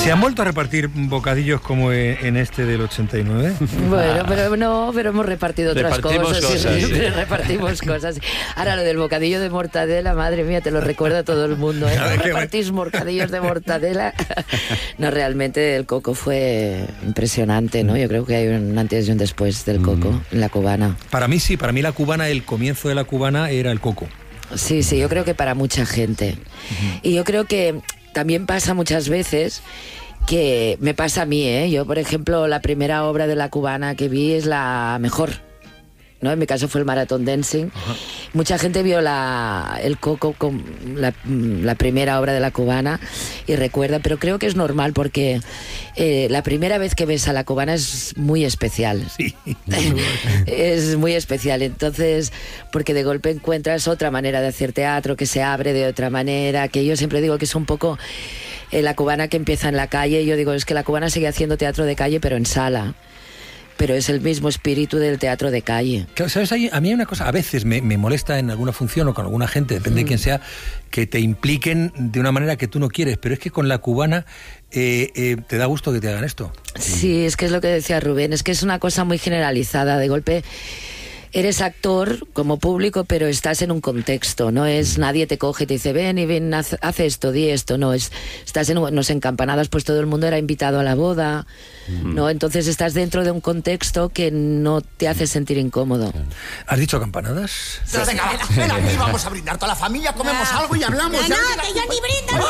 ¿Se han vuelto a repartir bocadillos como en este del 89? Bueno, pero hemos repartido otras cosas. Siempre repartimos cosas. Ahora, lo del bocadillo de mortadela, madre mía, te lo recuerda todo el mundo, ¿eh? ¿No repartís bocadillos de mortadela? No, realmente el coco fue impresionante, ¿no? Yo creo que hay un antes y un después del coco en la cubana. Para mí sí, para mí la cubana, el comienzo de la cubana era el coco. Sí, yo creo que para mucha gente. Y yo creo que también pasa muchas veces, que me pasa a mí, ¿eh? Yo, por ejemplo, la primera obra de la cubana que vi es la mejor, ¿no? En mi caso fue el Marathon Dancing. Ajá. Mucha gente vio el coco con la primera obra de la cubana y recuerda, pero creo que es normal porque la primera vez que ves a la cubana es muy especial. Sí. Es muy especial, entonces, porque de golpe encuentras otra manera de hacer teatro, que se abre de otra manera, que yo siempre digo que es un poco la cubana que empieza en la calle. Yo digo, es que la cubana sigue haciendo teatro de calle, pero en sala. Pero es el mismo espíritu del teatro de calle. Claro, ¿sabes? A mí hay una cosa, a veces me molesta en alguna función o con alguna gente, depende de quién sea, que te impliquen de una manera que tú no quieres, pero es que con la cubana te da gusto que te hagan esto. Sí, es que es lo que decía Rubén, es que es una cosa muy generalizada, de golpe eres actor como público, pero estás en un contexto, no es nadie te coge y te dice ven, haz esto, di esto, no, estás en Campanadas, pues todo el mundo era invitado a la boda, ¿no? Entonces estás dentro de un contexto que no te hace sentir incómodo. ¿Has dicho Campanadas? Sí. Venga, aquí vamos a brindar toda la familia, comemos algo y hablamos. No, que yo ni brindo.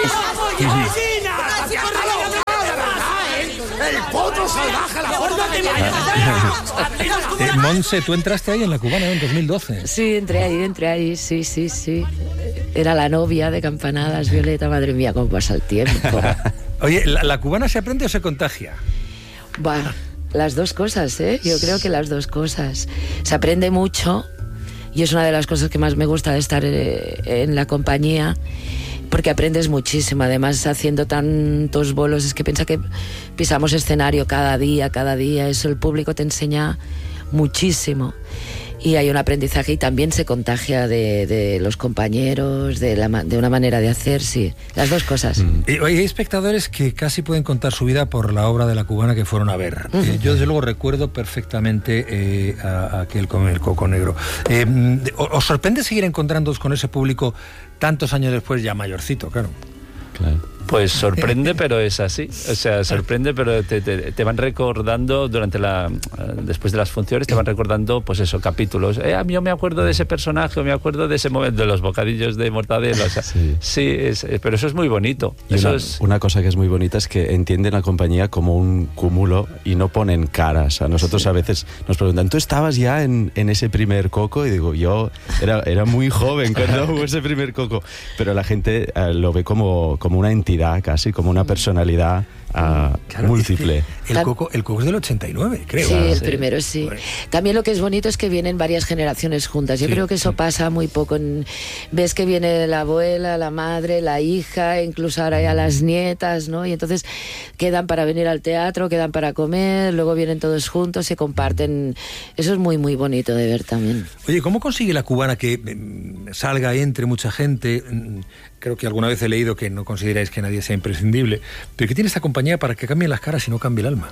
¡El potro salvaje, la forma de... Monse, tú entraste ahí en la cubana en 2012. Sí, entré ahí, sí. Era la novia de Campanadas, Violeta, madre mía, cómo pasa el tiempo. Oye, ¿la cubana se aprende o se contagia? Bueno, las dos cosas, ¿eh? Yo creo que las dos cosas. Se aprende mucho y es una de las cosas que más me gusta de estar en la compañía, porque aprendes muchísimo, además haciendo tantos bolos, es que piensa que pisamos escenario cada día, eso el público te enseña muchísimo y hay un aprendizaje y también se contagia de los compañeros, de una manera de hacer, sí, las dos cosas. Hay espectadores que casi pueden contar su vida por la obra de la cubana que fueron a ver. Yo desde luego recuerdo perfectamente a aquel con el coco negro. ¿Os sorprende seguir encontrándoos con ese público tantos años después, ya mayorcito, claro? Pues sorprende, pero es así. O sea, sorprende, pero te van recordando después de las funciones, te van recordando, pues eso, capítulos. Yo me acuerdo de ese personaje, o me acuerdo de ese momento, de los bocadillos de mortadela. O sea, sí, pero eso es muy bonito. Y una cosa que es muy bonita es que entienden la compañía como un cúmulo y no ponen caras. A nosotros a veces nos preguntan, ¿tú estabas ya en ese primer coco? Y digo, yo era muy joven cuando hubo ese primer coco. Pero la gente lo ve como una entidad, casi como una personalidad múltiple. El coco es del 89, creo. Sí, el primero sí. También lo que es bonito es que vienen varias generaciones juntas. Yo creo que eso pasa muy poco. Ves que viene la abuela, la madre, la hija, incluso ahora ya las nietas, ¿no? Y entonces quedan para venir al teatro, quedan para comer, luego vienen todos juntos, se comparten. Eso es muy, muy bonito de ver también. Oye, ¿cómo consigue la cubana que salga, entre mucha gente? Creo que alguna vez he leído que no consideráis que nadie sea imprescindible, pero ¿qué tiene esta compañía para que cambien las caras y no cambie el alma?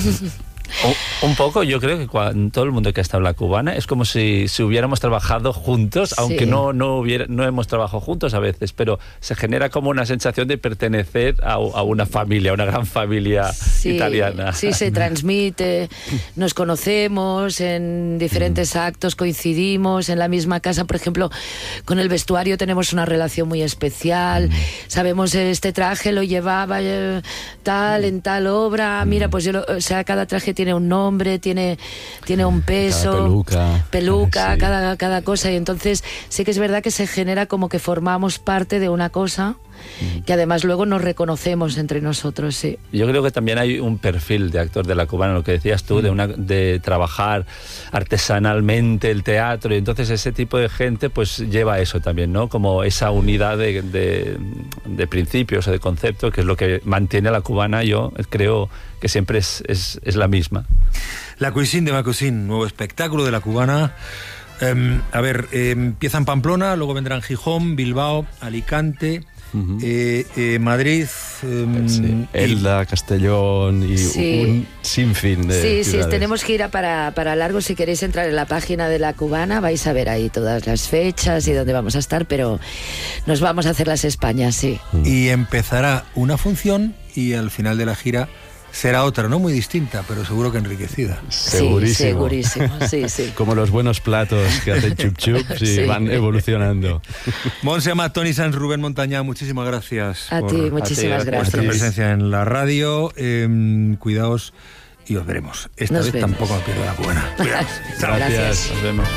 Un poco, yo creo que todo el mundo que ha estado en la cubana es como si hubiéramos trabajado juntos, aunque no hemos trabajado juntos a veces, pero se genera como una sensación de pertenecer a una familia, a una gran familia italiana. Sí, se transmite, nos conocemos en diferentes actos, coincidimos en la misma casa, por ejemplo, con el vestuario tenemos una relación muy especial, sabemos este traje lo llevaba en tal obra, mira, pues cada traje tiene un nombre, tiene un peso, peluca, sí. cada cosa, y entonces sí que es verdad que se genera como que formamos parte de una cosa que además luego nos reconocemos entre nosotros, sí. Yo creo que también hay un perfil de actor de la cubana, lo que decías tú, de trabajar artesanalmente el teatro, y entonces ese tipo de gente pues lleva eso también, ¿no? Como esa unidad de principios o de conceptos, que es lo que mantiene a la cubana, yo creo que siempre es la misma. La Cuisine de Macusin, nuevo espectáculo de la cubana. Empieza en Pamplona, luego vendrán Gijón, Bilbao, Alicante, Madrid, Sí. Elda, Castellón y un sinfín de ciudades. Tenemos que ir para largo. Si queréis entrar en la página de La Cubana, vais a ver ahí todas las fechas y dónde vamos a estar, pero nos vamos a hacer las Españas, sí. Y empezará una función y al final de la gira será otra, no muy distinta, pero seguro que enriquecida. Segurísimo. Sí. Como los buenos platos que hacen chup chup, van evolucionando. Montse Amat, Toni Sans, Rubén Montañá, muchísimas gracias. A ti, muchísimas gracias. Vuestra presencia en la radio. Cuidaos y os veremos. Esta vez tampoco me pierdo La Cubana. Cuidaos. Gracias. Nos vemos.